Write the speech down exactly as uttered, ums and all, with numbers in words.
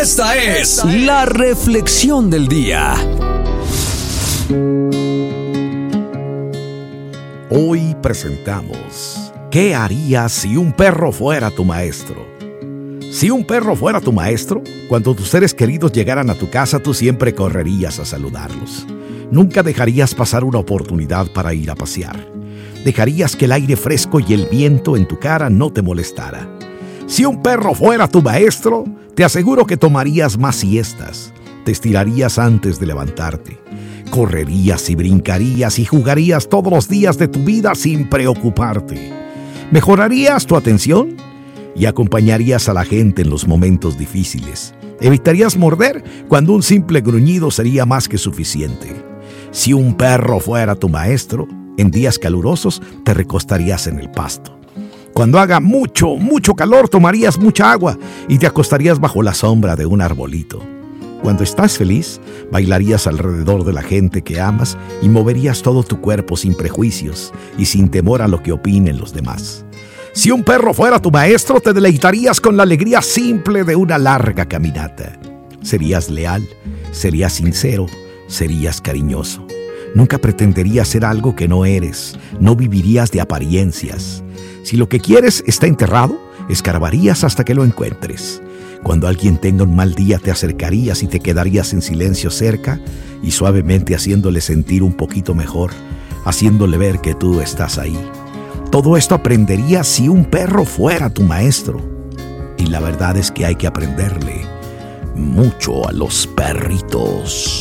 Esta es la reflexión del día. Hoy presentamos: ¿qué harías si un perro fuera tu maestro? Si un perro fuera tu maestro, cuando tus seres queridos llegaran a tu casa, tú siempre correrías a saludarlos. Nunca dejarías pasar una oportunidad para ir a pasear. Dejarías que el aire fresco y el viento en tu cara no te molestara. Si un perro fuera tu maestro, te aseguro que tomarías más siestas, te estirarías antes de levantarte, correrías y brincarías y jugarías todos los días de tu vida sin preocuparte. Mejorarías tu atención y acompañarías a la gente en los momentos difíciles. Evitarías morder cuando un simple gruñido sería más que suficiente. Si un perro fuera tu maestro, en días calurosos te recostarías en el pasto. Cuando haga mucho, mucho calor, tomarías mucha agua y te acostarías bajo la sombra de un arbolito. Cuando estás feliz, bailarías alrededor de la gente que amas y moverías todo tu cuerpo sin prejuicios y sin temor a lo que opinen los demás. Si un perro fuera tu maestro, te deleitarías con la alegría simple de una larga caminata. Serías leal, serías sincero, serías cariñoso. Nunca pretenderías ser algo que no eres, no vivirías de apariencias. Si lo que quieres está enterrado, escarbarías hasta que lo encuentres. Cuando alguien tenga un mal día, te acercarías y te quedarías en silencio cerca y suavemente haciéndole sentir un poquito mejor, haciéndole ver que tú estás ahí. Todo esto aprenderías si un perro fuera tu maestro. Y la verdad es que hay que aprenderle mucho a los perritos.